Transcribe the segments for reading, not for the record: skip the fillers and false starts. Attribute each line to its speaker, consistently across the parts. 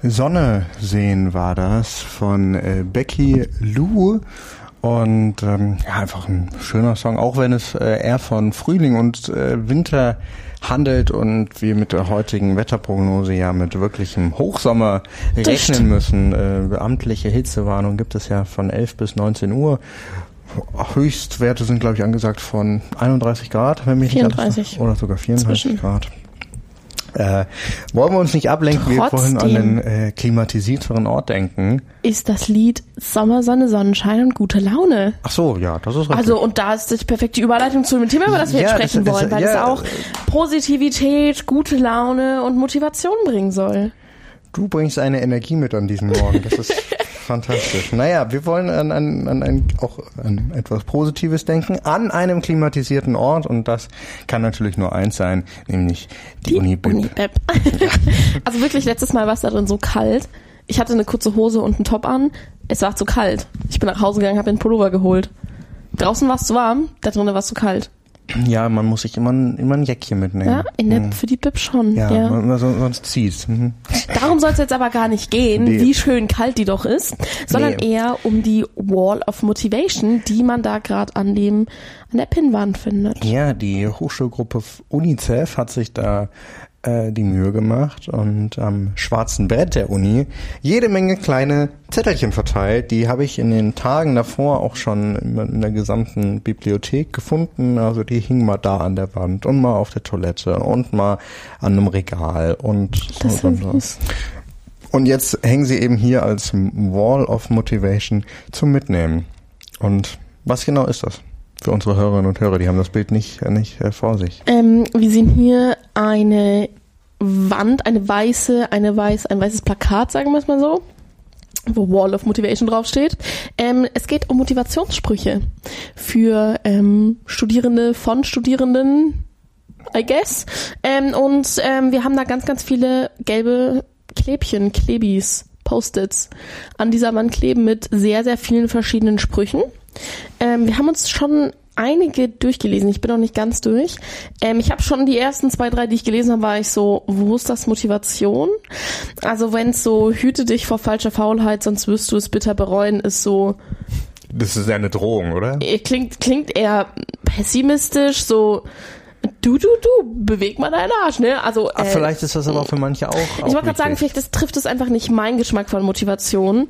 Speaker 1: Sonne sehen war das von Becky Lou und einfach ein schöner Song, auch wenn es eher von Frühling und Winter handelt und wir mit der heutigen Wetterprognose ja mit wirklichem Hochsommer rechnen müssen. Amtliche Hitzewarnung gibt es ja von 11 bis 19 Uhr. Höchstwerte sind, glaube ich, angesagt von 31 Grad, wenn mich
Speaker 2: 34.
Speaker 1: nicht alles, oder sogar 34 Grad. Wollen wir uns nicht ablenken, wir wollen an einen klimatisierteren Ort denken.
Speaker 2: Ist das Lied Sommer, Sonne, Sonnenschein und gute Laune.
Speaker 1: Ach so, ja, das ist richtig.
Speaker 2: Also, und da ist die perfekte Überleitung zu dem Thema, über das wir jetzt sprechen wollen, weil es auch Positivität, gute Laune und Motivation bringen soll.
Speaker 1: Du bringst eine Energie mit an diesen Morgen, das ist fantastisch. Naja, wir wollen auch an etwas Positives denken, an einem klimatisierten Ort und das kann natürlich nur eins sein, nämlich die Uni-Bib.
Speaker 2: Ja. Also wirklich, letztes Mal war es da drin so kalt. Ich hatte eine kurze Hose und einen Top an. Es war zu kalt. Ich bin nach Hause gegangen, habe den Pullover geholt. Draußen war es zu warm, da drinnen war es zu kalt.
Speaker 1: Ja, man muss sich immer ein Jäckchen mitnehmen.
Speaker 2: Ja, für die Bib schon. Ja.
Speaker 1: Sonst zieht's. Mhm.
Speaker 2: Darum soll es jetzt aber gar nicht gehen, wie schön kalt die doch ist, sondern eher um die Wall of Motivation, die man da gerade an der Pinnwand findet.
Speaker 1: Ja, die Hochschulgruppe UNICEF hat sich da die Mühe gemacht und am schwarzen Brett der Uni jede Menge kleine Zettelchen verteilt. Die habe ich in den Tagen davor auch schon in der gesamten Bibliothek gefunden. Also die hingen mal da an der Wand und mal auf der Toilette und mal an einem Regal und so. Und jetzt hängen sie eben hier als Wall of Motivation zum Mitnehmen. Und was genau ist das? Für unsere Hörerinnen und Hörer, die haben das Bild nicht vor sich.
Speaker 2: Wir sehen hier eine Wand, ein weißes Plakat, sagen wir es mal so, wo Wall of Motivation draufsteht. Es geht um Motivationssprüche für Studierende von Studierenden, I guess. Und wir haben da ganz, ganz viele gelbe Klebchen, Klebis, Post-its an dieser Wand kleben mit sehr, sehr vielen verschiedenen Sprüchen. Wir haben uns schon einige durchgelesen. Ich bin noch nicht ganz durch. Ich habe schon die ersten 2, 3, die ich gelesen habe, war ich so, wo ist das Motivation? Also wenn es so, hüte dich vor falscher Faulheit, sonst wirst du es bitter bereuen, ist so...
Speaker 1: Das ist ja eine Drohung, oder?
Speaker 2: Klingt eher pessimistisch, so... Du, beweg mal deinen Arsch, ne? Also,
Speaker 1: vielleicht ist das aber für manche auch
Speaker 2: ich wollte gerade sagen, vielleicht trifft es einfach nicht meinen Geschmack von Motivation.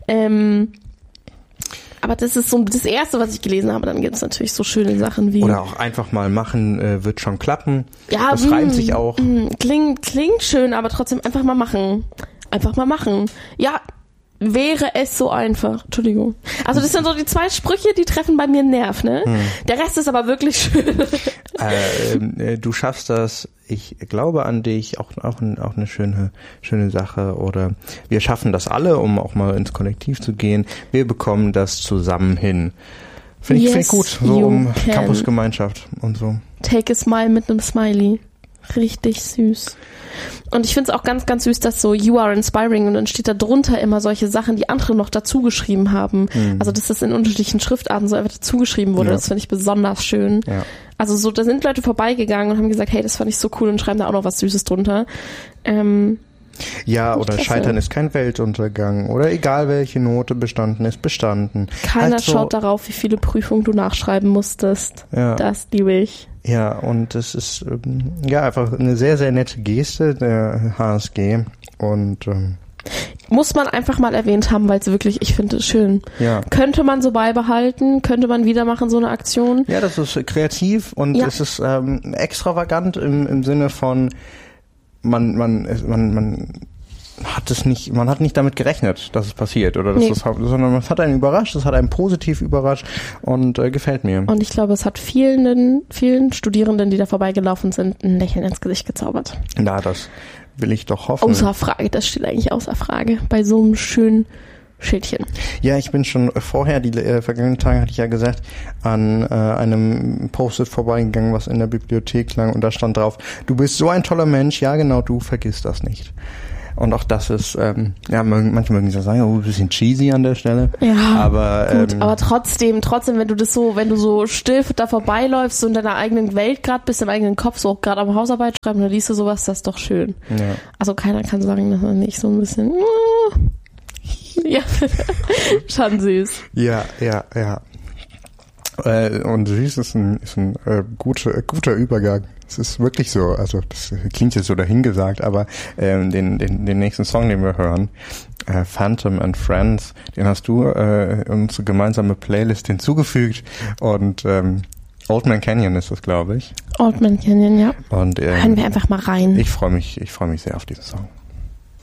Speaker 2: Aber das ist so das Erste, was ich gelesen habe. Dann gibt es natürlich so schöne Sachen wie...
Speaker 1: Oder auch einfach mal machen, wird schon klappen. Ja, das reimt sich auch.
Speaker 2: Klingt schön, aber trotzdem einfach mal machen. Einfach mal machen. Ja, wäre es so einfach. Entschuldigung. Also das sind so die 2 Sprüche, die treffen bei mir einen Nerv, ne? Der Rest ist aber wirklich schön.
Speaker 1: Du schaffst das. Ich glaube an dich, auch eine schöne Sache. Oder wir schaffen das alle, um auch mal ins Kollektiv zu gehen. Wir bekommen das zusammen hin. Finde ich gut, so um Campusgemeinschaft und so.
Speaker 2: Take a smile mit einem Smiley. Richtig süß. Und ich finde es auch ganz, ganz süß, dass so you are inspiring und dann steht da drunter immer solche Sachen, die andere noch dazu geschrieben haben. Also dass das in unterschiedlichen Schriftarten so einfach dazu geschrieben wurde. Ja. Das finde ich besonders schön. Ja. Also so, da sind Leute vorbeigegangen und haben gesagt, hey, das fand ich so cool und schreiben da auch noch was Süßes drunter.
Speaker 1: Ja, oder Scheitern ist kein Weltuntergang. Oder egal welche Note bestanden ist, bestanden.
Speaker 2: Keiner schaut darauf, wie viele Prüfungen du nachschreiben musstest. Ja. Das liebe ich.
Speaker 1: Ja, und es ist einfach eine sehr, sehr nette Geste der HSG und
Speaker 2: muss man einfach mal erwähnt haben, weil es wirklich, ich finde es schön.
Speaker 1: Ja.
Speaker 2: Könnte man so beibehalten, könnte man wieder machen, so eine Aktion.
Speaker 1: Ja, das ist kreativ und es ist extravagant im Sinne von man hat nicht damit gerechnet, dass es passiert oder sondern es hat einen überrascht, es hat einen positiv überrascht und gefällt mir.
Speaker 2: Und ich glaube, es hat vielen Studierenden, die da vorbeigelaufen sind, ein Lächeln ins Gesicht gezaubert.
Speaker 1: Na, das will ich doch hoffen.
Speaker 2: Außer Frage, das steht eigentlich außer Frage bei so einem schönen Schildchen.
Speaker 1: Ja, ich bin schon vorher, die vergangenen Tage hatte ich ja gesagt, an einem Post-it vorbeigegangen, was in der Bibliothek lag und da stand drauf, du bist so ein toller Mensch, ja genau, du vergiss das nicht. Und auch das ist, manche mögen so sagen, ein bisschen cheesy an der Stelle.
Speaker 2: Ja,
Speaker 1: aber,
Speaker 2: gut, aber trotzdem, wenn du so still da vorbeiläufst, so in deiner eigenen Welt gerade bist, im eigenen Kopf, so auch gerade am Hausarbeit schreiben, dann liest du sowas, das ist doch schön.
Speaker 1: Ja.
Speaker 2: Also keiner kann sagen, dass man nicht so ein bisschen, ja, schon süß.
Speaker 1: Ja. Und süß ist ein guter Übergang. Es ist wirklich so, also das klingt jetzt so dahingesagt, aber den nächsten Song, den wir hören, Phantom and Friends, den hast du unsere gemeinsame Playlist hinzugefügt und Old Man Canyon ist das, glaube ich.
Speaker 2: Old Man Canyon, ja.
Speaker 1: Und
Speaker 2: hören wir einfach mal rein.
Speaker 1: Ich freue mich sehr auf diesen Song.